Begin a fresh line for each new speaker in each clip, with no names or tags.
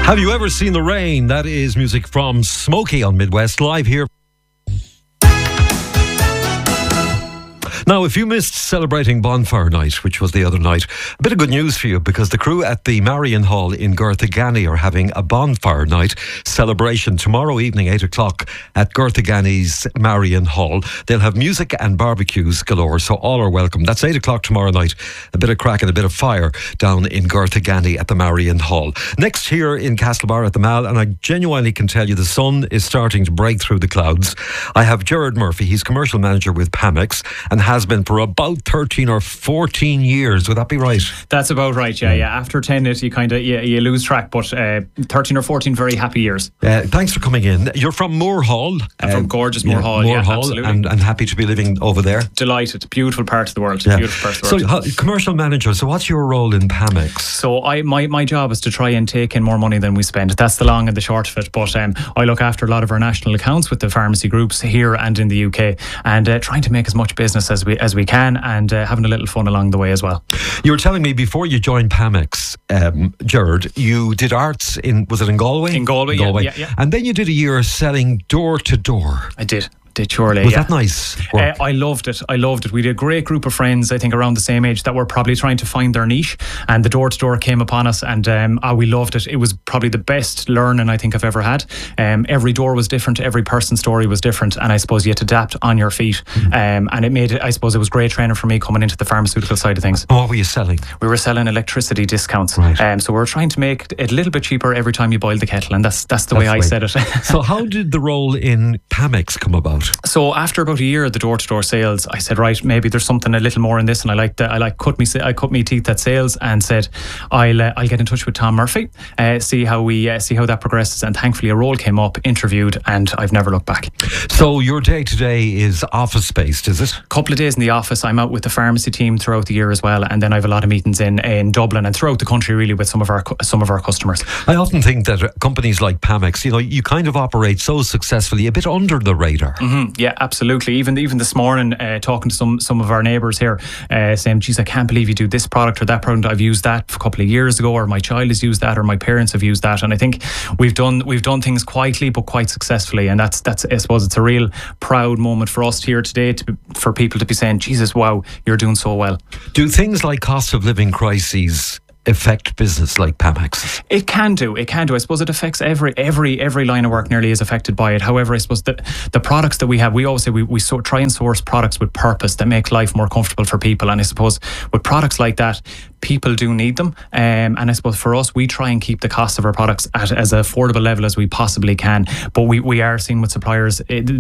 Have you ever seen the rain? That is music from Smokey on Midwest Live here. Now, if you missed celebrating Bonfire Night, which was the other night, a bit of good news for you, because the crew at the Marion Hall in Garthagani are having a Bonfire Night celebration tomorrow evening, 8 o'clock at Garthagani's Marion Hall. They'll have music and barbecues galore, so all are welcome. That's 8 o'clock tomorrow night. A bit of crack and a bit of fire down in Garthagani at the Marion Hall. Next here in Castlebar at the Mall, and I genuinely can tell you the sun is starting to break through the clouds. I have Gerard Murphy. He's commercial manager with Pamex and has been for about 13 or 14 years. Would that be right?
That's about right, yeah. After 10 you lose track, but 13 or 14 very happy years.
Thanks for coming in. You're from Moore Hall.
I'm from gorgeous Moore Hall, absolutely.
And happy to be living over there.
Delighted. Beautiful part of the world.
So, commercial manager, so what's your role in Pamex?
So my job is to try and take in more money than we spend. That's the long and the short of it. But I look after a lot of our national accounts with the pharmacy groups here and in the UK, and trying to make as much business as we can, and having a little fun along the way as well. You
were telling me before you joined Pamex, Gerard, you did arts was it in Galway?
In Galway. Yeah.
And then you did a year selling door to door.
I did surely.
Was that nice?
I loved it. We had a great group of friends, I think around the same age, that were probably trying to find their niche, and the door to door came upon us, and we loved it. It was probably the best learning I think I've ever had. Every door was different, every person's story was different, and I suppose you had to adapt on your feet. And it made it, I suppose it was great training for me coming into the pharmaceutical side of things.
What were you selling?
We were selling electricity discounts.
Right.
So we were trying to make it a little bit cheaper every time you boiled the kettle, and that's the way I said it.
So how did the role in Pamex come about?
So after about a year of the door-to-door sales, I said, right, maybe there's something a little more in this, and I cut me teeth at sales, and said, I'll get in touch with Tom Murphy, see how that progresses. And thankfully a role came up, interviewed, and I've never looked back.
So your day to day is office based, is it?
A couple of days in the office. I'm out with the pharmacy team throughout the year as well, and then I have a lot of meetings in Dublin and throughout the country, really, with some of our customers.
I often think that companies like Pamex, you kind of operate so successfully, a bit under the radar.
Yeah, absolutely. Even this morning, talking to some of our neighbours here, saying, geez, I can't believe you do this product or that product. I've used that a couple of years ago, or my child has used that, or my parents have used that. And I think we've done things quietly but quite successfully, and that's I suppose it's a real proud moment for us here today, for people to be saying, Jesus, wow, you're doing so well. Do
things like cost of living crises affect business like Pamex?
It can do. I suppose it affects every line of work nearly is affected by it. However, I suppose the products that we have, we always say we try and source products with purpose that make life more comfortable for people. And I suppose with products like that, people do need them. And I suppose for us, we try and keep the cost of our products at as affordable level as we possibly can. But we are seeing with suppliers,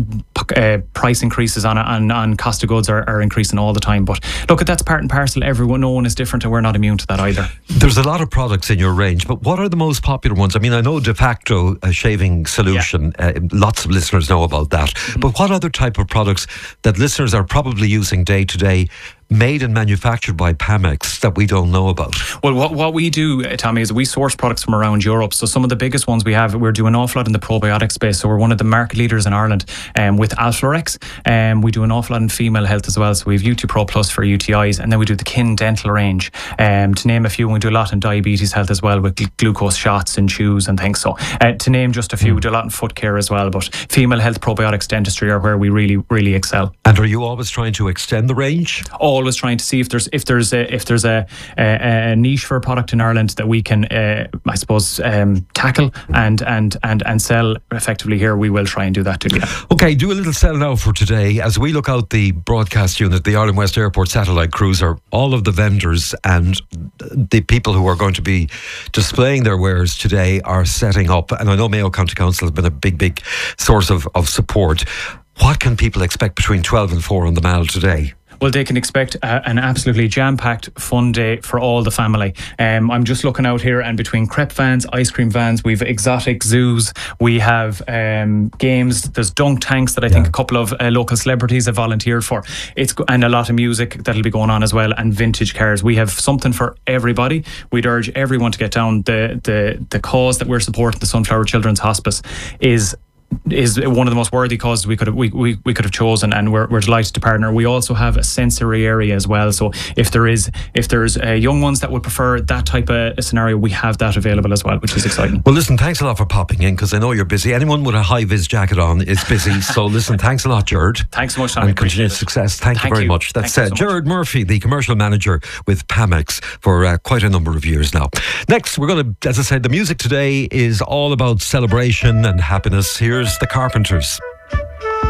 price increases on cost of goods are increasing all the time. But look, that's part and parcel. No one is different, and we're not immune to that either.
There's a lot of products in your range, but what are the most popular ones? I mean, I know De Facto, a shaving solution. Yeah. Lots of listeners know about that. Mm-hmm. But what other type of products that listeners are probably using day to day, made and manufactured by Pamex, that we don't know about?
Well, what we do, Tommy, is we source products from around Europe. So some of the biggest ones we have, we're doing an awful lot in the probiotic space. So we're one of the market leaders in Ireland with Alflorex. We do an awful lot in female health as well. So we have UT Pro Plus for UTIs, and then we do the Kin Dental range. To name a few, we do a lot in diabetes health as well, with glucose shots and chews and things. So to name just a few, we do a lot in foot care as well. But female health, probiotics, dentistry are where we really, really excel.
And are you always trying to extend the range?
Always trying to see if there's a niche for a product in Ireland that we can I suppose tackle and sell effectively here. We will try and do that too. Yeah.
Okay, do a little sell now for today. As we look out the broadcast unit, the Ireland West Airport satellite cruiser, all of the vendors and the people who are going to be displaying their wares today are setting up, and I know Mayo County Council has been a big source of support. What can people expect between 12 and 4 on the Mall today?
Well, they can expect an absolutely jam-packed, fun day for all the family. I'm just looking out here, and between crepe vans, ice cream vans, we've exotic zoos, we have games, there's dunk tanks that I think a couple of local celebrities have volunteered for. And a lot of music that'll be going on as well, and vintage cars. We have something for everybody. We'd urge everyone to get down. The cause that we're supporting, the Sunflower Children's Hospice, is is one of the most worthy causes we could have chosen, and we're delighted to partner. We also have a sensory area as well, so if there's young ones that would prefer that type of scenario, we have that available as well, which is exciting.
Well, listen, thanks a lot for popping in, because I know you're busy. Anyone with a high-vis jacket on is busy. So listen, thanks a lot, Gerard.
Thanks so much, Tommy.
And continued success. Thank you very much. That's Gerard Murphy, the commercial manager with Pamex for quite a number of years now. Next, we're going to, as I said, the music today is all about celebration and happiness. Here's the Carpenters.